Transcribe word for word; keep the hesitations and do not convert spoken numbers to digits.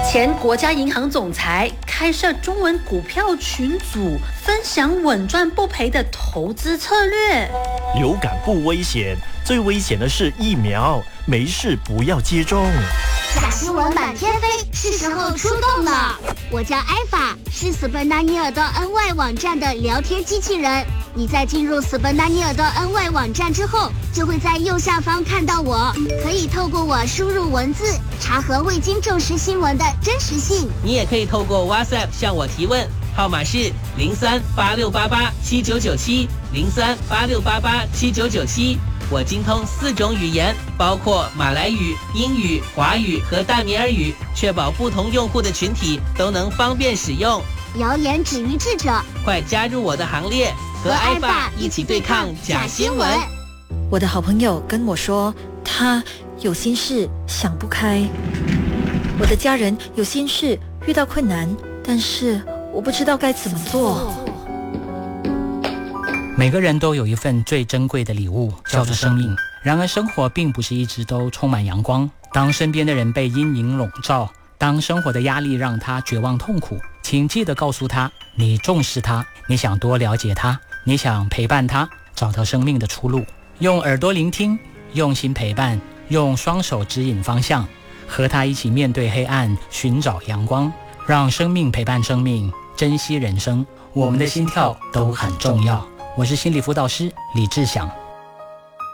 前国家银行总裁开设中文股票群组，分享稳赚不赔的投资策略。 流感不危险，最危险的是疫苗，没事不要接种。 假新闻满天飞，是时候出动了。我叫艾法，是斯本纳尼尔的 N Y 网站的聊天机器人。你在进入斯本纳尼尔的 N Y 网站之后，就会在右下方看到我，可以透过我输入文字，查核未经证实新闻的真实性。 你也可以透过 WhatsApp 向我提问，号码是零三八六八八七九九七零三八六八八七九九七。我精通四种语言，包括马来语、英语、华语和大米尔语，确保不同用户的群体都能方便使用。 谣言止于智者， 快加入我的行列，和艾爸一起对抗假新闻。 我的好朋友跟我说，他有心事想不开。我的家人有心事遇到困难，但是我不知道该怎么做。 每个人都有一份最珍贵的礼物，叫做生命。然而生活并不是一直都充满阳光，当身边的人被阴影笼罩，当生活的压力让他绝望痛苦，请记得告诉他，你重视他，你想多了解他，你想陪伴他，找到生命的出路。用耳朵聆听，用心陪伴，用双手指引方向，和他一起面对黑暗，寻找阳光，让生命陪伴生命，珍惜人生。我们的心跳都很重要。我是心理辅导师李志祥。